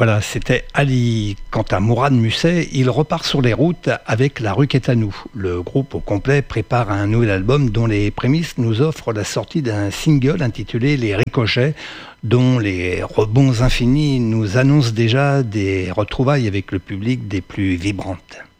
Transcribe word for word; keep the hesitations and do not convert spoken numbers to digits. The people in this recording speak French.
Voilà, c'était Ali. Quant à Mourad Musset, il repart sur les routes avec La Rue qu'est à nous. Le groupe au complet prépare un nouvel album dont les prémices nous offrent la sortie d'un single intitulé Les Ricochets, dont les rebonds infinis nous annoncent déjà des retrouvailles avec le public des plus vibrantes.